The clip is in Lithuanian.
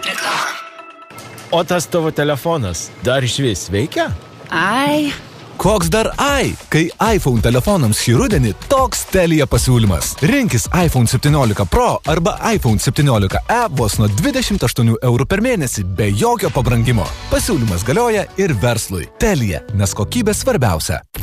Reklama. O tas tavo telefonas dar išvis veikia? Ai. Koks dar ai? Kai iPhone telefonams šį rudenį toks Telia pasiūlymas. Rinkis iPhone 17 Pro arba iPhone 17e vos nuo 28 eurų per mėnesį be jokio pabrangimo. Pasiūlymas galioja ir verslui. Telia, nes kokybė svarbiausia.